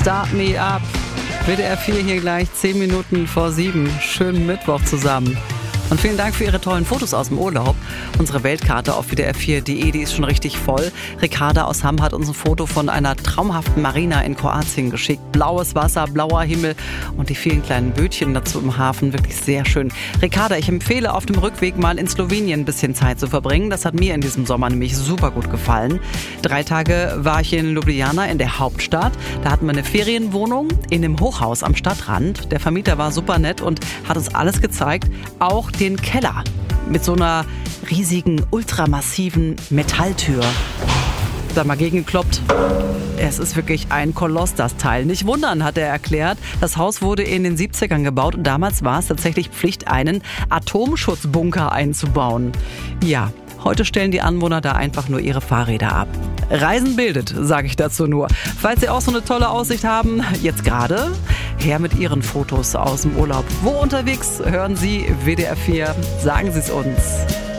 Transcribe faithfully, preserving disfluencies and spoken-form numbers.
Start Me Up. W D R vier hier gleich zehn Minuten vor sieben. Schönen Mittwoch zusammen. Und vielen Dank für Ihre tollen Fotos aus dem Urlaub. Unsere Weltkarte auf W D R vier punkt de, die ist schon richtig voll. Ricarda aus Hamm hat uns ein Foto von einer traumhaften Marina in Kroatien geschickt. Blaues Wasser, blauer Himmel und die vielen kleinen Bötchen dazu im Hafen. Wirklich sehr schön. Ricarda, ich empfehle auf dem Rückweg mal in Slowenien ein bisschen Zeit zu verbringen. Das hat mir in diesem Sommer nämlich super gut gefallen. Drei Tage war ich in Ljubljana in der Hauptstadt. Da hatten wir eine Ferienwohnung in einem Hochhaus am Stadtrand. Der Vermieter war super nett und hat uns alles gezeigt. Auch den Keller mit so einer riesigen, ultramassiven Metalltür. Da mal gegengekloppt. Es ist wirklich ein Koloss, das Teil. Nicht wundern, hat er erklärt. Das Haus wurde in den siebzigern gebaut und damals war es tatsächlich Pflicht, einen Atomschutzbunker einzubauen. Ja, heute stellen die Anwohner da einfach nur ihre Fahrräder ab. Reisen bildet, sage ich dazu nur. Falls Sie auch so eine tolle Aussicht haben, jetzt gerade, her mit Ihren Fotos aus dem Urlaub. Wo unterwegs hören Sie W D R vier? Sagen Sie es uns.